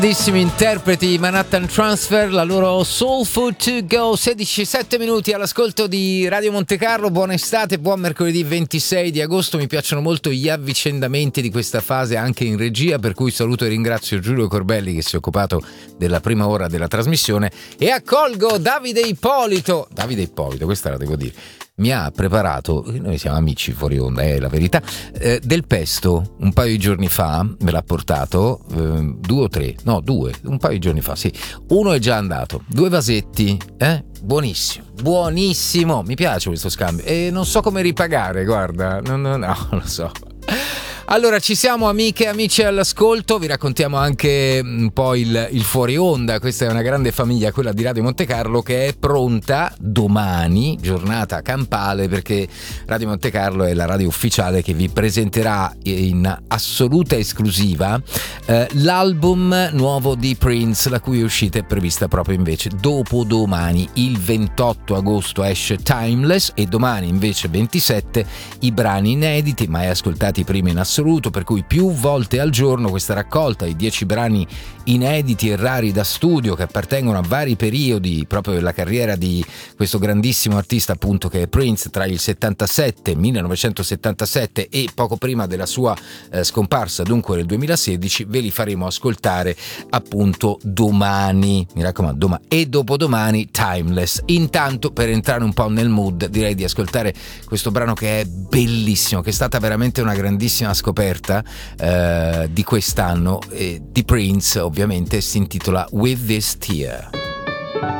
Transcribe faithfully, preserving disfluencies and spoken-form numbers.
Grandissimi interpreti Manhattan Transfer, la loro Soul Food to Go. Sedici sette minuti all'ascolto di Radio Montecarlo. Buona estate, buon mercoledì ventisei di agosto. Mi piacciono molto gli avvicendamenti di questa fase anche in regia, per cui saluto e ringrazio Giulio Corbelli che si è occupato della prima ora della trasmissione, e accolgo Davide Ippolito. Davide Ippolito, questa la devo dire, mi ha preparato, noi siamo amici fuori onda, è la verità, eh, del pesto un paio di giorni fa, me l'ha portato, eh, due o tre, no due, un paio di giorni fa, sì, uno è già andato, due vasetti, eh, buonissimo, buonissimo, mi piace questo scambio e non so come ripagare, guarda, no, no, no, lo so. Allora, ci siamo amiche e amici all'ascolto, vi raccontiamo anche un po' il, il fuori onda. Questa è una grande famiglia, quella di Radio Montecarlo, che è pronta domani, giornata campale, perché Radio Montecarlo è la radio ufficiale che vi presenterà in assoluta esclusiva eh, l'album nuovo di Prince, la cui uscita è prevista proprio invece dopodomani, il ventotto agosto esce Timeless, e domani invece ventisette i brani inediti mai ascoltati prima in assoluto, per cui più volte al giorno questa raccolta di dieci brani inediti e rari da studio che appartengono a vari periodi proprio della carriera di questo grandissimo artista, appunto, che è Prince, tra il settantasette, millenovecentosettantasette e poco prima della sua eh, scomparsa, dunque nel duemilasedici, ve li faremo ascoltare appunto domani, mi raccomando, domani e dopodomani Timeless. Intanto, per entrare un po' nel mood, direi di ascoltare questo brano che è bellissimo, che è stata veramente una grandissima scoperta eh, di quest'anno, eh, di Prince, ovviamente, si intitola With This Tear.